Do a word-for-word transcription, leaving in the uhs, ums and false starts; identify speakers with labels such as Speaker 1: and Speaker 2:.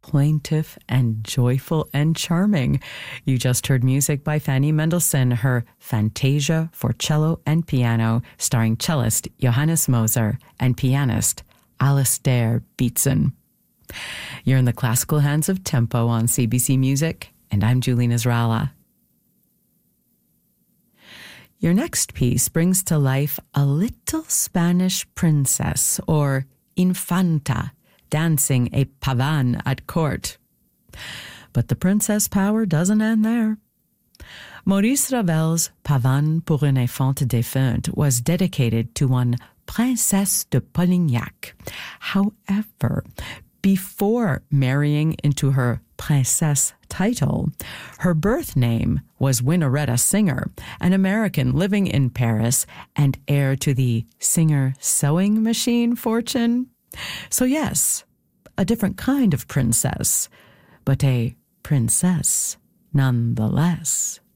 Speaker 1: plaintive and joyful and charming. You just heard music by Fanny Mendelssohn, her Fantasia for cello and piano, starring cellist Johannes Moser and pianist Alistair Beatson. You're in the classical hands of Tempo on C B C Music, and I'm Julie Nasrallah. Your next piece brings to life a little Spanish princess, or infanta, dancing a pavane at court. But the princess power doesn't end there. Maurice Ravel's Pavane pour une infante défunte was dedicated to one Princesse de Polignac. However, before marrying into her princess title, her birth name was Winnaretta Singer, an American living in Paris and heir to the Singer sewing machine fortune. So yes, a different kind of princess, but a princess nonetheless.